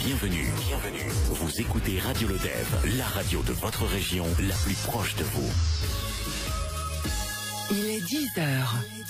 Bienvenue. Vous écoutez Radio Lodève, la radio de votre région, la plus proche de vous. Il est 10h.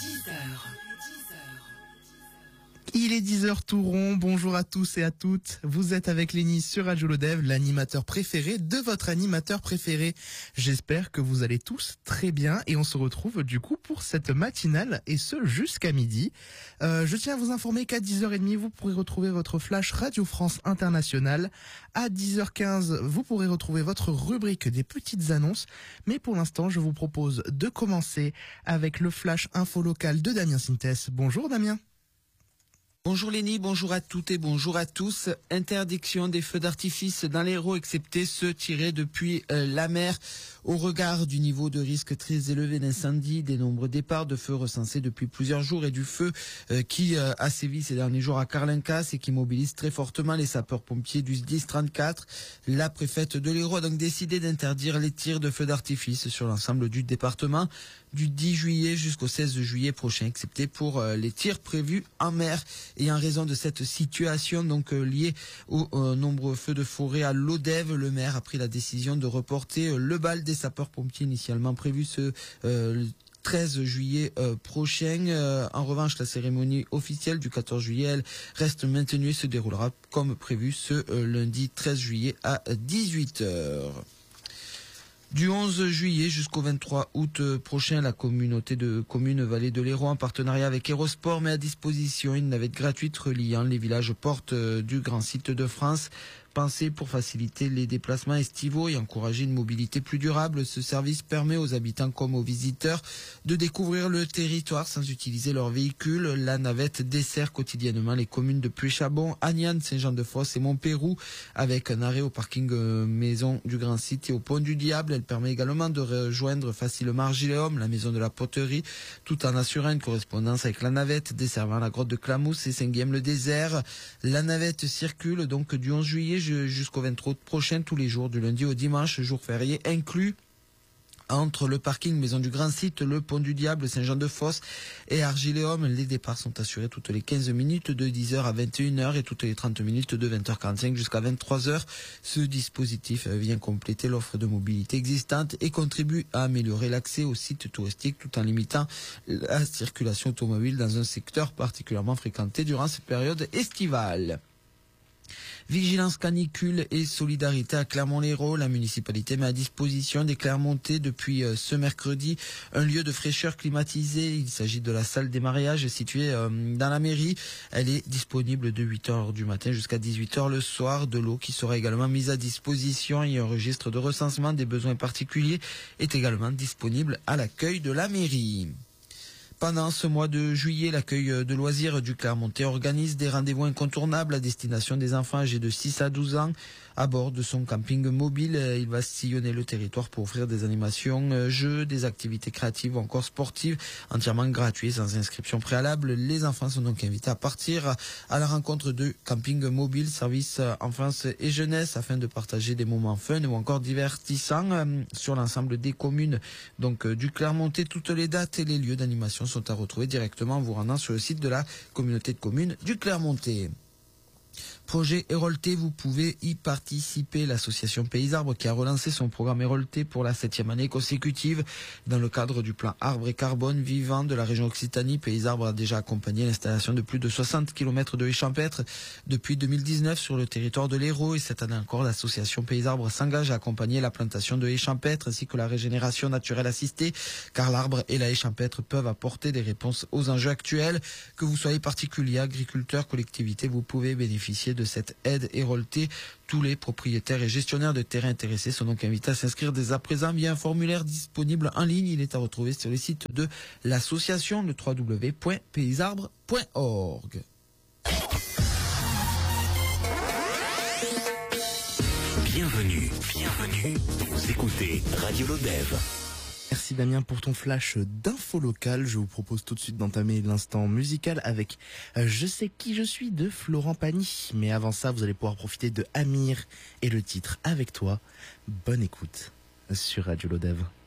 Il est 10h tout rond, bonjour à tous et à toutes. Vous êtes avec Lénie sur Radio Lodève, l'animateur préféré de votre animateur préféré. J'espère que vous allez tous très bien et on se retrouve du coup pour cette matinale et ce jusqu'à midi. Je tiens à vous informer qu'à 10h30, vous pourrez retrouver votre flash Radio France Internationale. À 10h15, vous pourrez retrouver votre rubrique des petites annonces. Mais pour l'instant, je vous propose de commencer avec le flash info local de Damien Sintès. Bonjour Damien. Bonjour Lénie, bonjour à toutes et bonjour à tous. Interdiction des feux d'artifice dans l'Hérault, excepté ceux tirés depuis la mer. Au regard du niveau de risque très élevé d'incendie, des nombreux départs de feux recensés depuis plusieurs jours et du feu qui a sévi ces derniers jours à Carlincas et qui mobilise très fortement les sapeurs-pompiers du SDIS 34, la préfète de l'Hérault a donc décidé d'interdire les tirs de feux d'artifice sur l'ensemble du département du 10 juillet jusqu'au 16 juillet prochain, excepté pour les tirs prévus en mer. Et en raison de cette situation donc liée aux nombreux feux de forêt à Lodève, le maire a pris la décision de reporter le bal des sapeurs-pompiers initialement prévu ce 13 juillet prochain. En revanche, la cérémonie officielle du 14 juillet, elle, reste maintenue et se déroulera comme prévu ce lundi 13 juillet à 18h. Du 11 juillet jusqu'au 23 août prochain, la communauté de communes Vallée de l'Hérault, en partenariat avec Hérosport, met à disposition une navette gratuite reliant les villages portes du grand site de France. Pensé pour faciliter les déplacements estivaux et encourager une mobilité plus durable, ce service permet aux habitants comme aux visiteurs de découvrir le territoire sans utiliser leur véhicule. La navette dessert quotidiennement les communes de Puy-Chabon, Agnan, Saint-Jean-de-Fosse et Montpérou, avec un arrêt au parking maison du Grand Site et au Pont du Diable. Elle permet également de rejoindre facilement Argiléum, la maison de la poterie, tout en assurant une correspondance avec la navette desservant la grotte de Clamousse et Saint-Guilhem-le-Désert. La navette circule donc du 11 juillet jusqu'au 23 août prochain, tous les jours, du lundi au dimanche, jour férié inclus, entre le parking Maison du Grand Site, le Pont du Diable, Saint-Jean-de-Fosse et Argiléum. Les départs sont assurés toutes les 15 minutes de 10h à 21h et toutes les 30 minutes de 20h45 jusqu'à 23h. Ce dispositif vient compléter l'offre de mobilité existante et contribue à améliorer l'accès aux sites touristiques tout en limitant la circulation automobile dans un secteur particulièrement fréquenté durant cette période estivale. Vigilance canicule et solidarité à Clermont-Lérault. La municipalité met à disposition des Clermontais depuis ce mercredi un lieu de fraîcheur climatisé. Il s'agit de la salle des mariages située dans la mairie. Elle est disponible de 8h du matin jusqu'à 18h le soir. De l'eau qui sera également mise à disposition et un registre de recensement des besoins particuliers est également disponible à l'accueil de la mairie. Pendant ce mois de juillet, l'accueil de loisirs du Clermontais organise des rendez-vous incontournables à destination des enfants âgés de 6 à 12 ans. À bord de son camping mobile, il va sillonner le territoire pour offrir des animations, jeux, des activités créatives ou encore sportives entièrement gratuites sans inscription préalable. Les enfants sont donc invités à partir à la rencontre de camping mobile, service enfance et jeunesse, afin de partager des moments fun ou encore divertissants sur l'ensemble des communes donc du Clermontais. Toutes les dates et les lieux d'animation sont à retrouver directement en vous rendant sur le site de la communauté de communes du Clermontais. Projet Hérolté, vous pouvez y participer. L'association Pays Arbres qui a relancé son programme Hérolté pour la 7e année consécutive dans le cadre du plan Arbre et Carbone vivant de la région Occitanie. Pays Arbres a déjà accompagné l'installation de plus de 60 km de haies champêtres depuis 2019 sur le territoire de l'Hérault et cette année encore l'association Pays Arbres s'engage à accompagner la plantation de haies champêtres ainsi que la régénération naturelle assistée, car l'arbre et la haie champêtre peuvent apporter des réponses aux enjeux actuels. Que vous soyez particulier, agriculteur, collectivité, vous pouvez bénéficier de cette aide Hérolté. Tous les propriétaires et gestionnaires de terrains intéressés sont donc invités à s'inscrire dès à présent via un formulaire disponible en ligne. Il est à retrouver sur le site de l'association, le www.paysarbres.org. Bienvenue, vous écoutez Radio Lodève. Merci Damien pour ton flash d'info locale. Je vous propose tout de suite d'entamer l'instant musical avec Je sais qui je suis de Florent Pagny. Mais avant ça, vous allez pouvoir profiter de Amir et le titre Avec toi. Bonne écoute sur Radio Lodève.